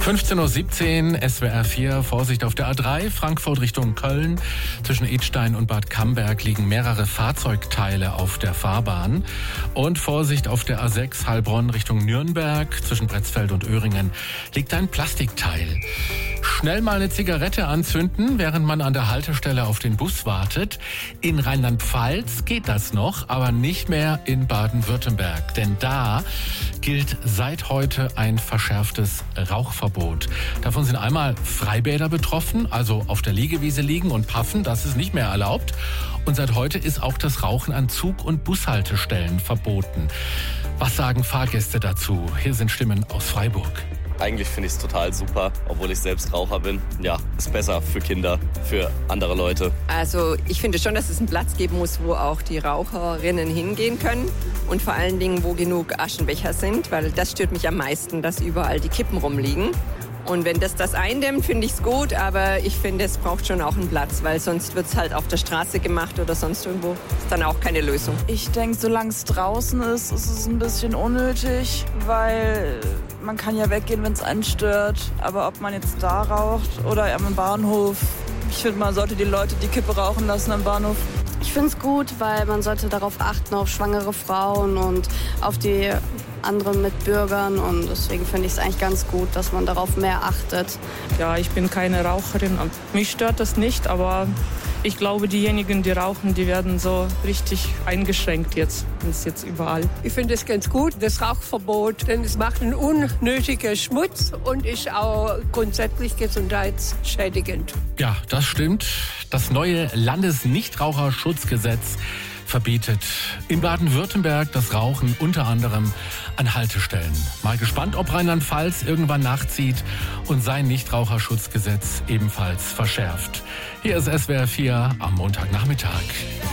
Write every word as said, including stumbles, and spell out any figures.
fünfzehn Uhr siebzehn, S W R vier, Vorsicht auf der A drei, Frankfurt Richtung Köln. Zwischen Idstein und Bad Camberg liegen mehrere Fahrzeugteile auf der Fahrbahn. Und Vorsicht auf der A sechs, Heilbronn Richtung Nürnberg. Zwischen Bretzfeld und Öhringen liegt ein Plastikteil. Schnell mal eine Zigarette anzünden, während man an der Haltestelle auf den Bus wartet. In Rheinland-Pfalz geht das noch, aber nicht mehr in Baden-Württemberg. Denn da gilt seit heute ein verschärftes Rauchverbot. Davon sind einmal Freibäder betroffen, also auf der Liegewiese liegen und puffen, das ist nicht mehr erlaubt. Und seit heute ist auch das Rauchen an Zug- und Bushaltestellen verboten. Was sagen Fahrgäste dazu? Hier sind Stimmen aus Freiburg. Eigentlich finde ich es total super, obwohl ich selbst Raucher bin. Ja, ist besser für Kinder, für andere Leute. Also ich finde schon, dass es einen Platz geben muss, wo auch die Raucherinnen hingehen können. Und vor allen Dingen, wo genug Aschenbecher sind, weil das stört mich am meisten, dass überall die Kippen rumliegen. Und wenn das das eindämmt, finde ich es gut, aber ich finde, es braucht schon auch einen Platz, weil sonst wird es halt auf der Straße gemacht oder sonst irgendwo. Ist dann auch keine Lösung. Ich denke, solange es draußen ist, ist es ein bisschen unnötig, weil man kann ja weggehen, wenn es einen stört. Aber ob man jetzt da raucht oder am Bahnhof, ich finde, man sollte die Leute die Kippe rauchen lassen am Bahnhof. Ich finde es gut, weil man sollte darauf achten, auf schwangere Frauen und auf die anderen Mitbürgern. Und deswegen finde ich es eigentlich ganz gut, dass man darauf mehr achtet. Ja, ich bin keine Raucherin. Mich stört das nicht, aber ich glaube, diejenigen, die rauchen, die werden so richtig eingeschränkt jetzt. Das ist jetzt überall. Ich finde es ganz gut, das Rauchverbot, denn es macht einen unnötigen Schmutz und ist auch grundsätzlich gesundheitsschädigend. Ja, das stimmt. Das neue Landesnichtraucherschutzgesetz verbietet in Baden-Württemberg das Rauchen unter anderem an Haltestellen. Mal gespannt, ob Rheinland-Pfalz irgendwann nachzieht und sein Nichtraucherschutzgesetz ebenfalls verschärft. Hier ist S W R vier am Montagnachmittag.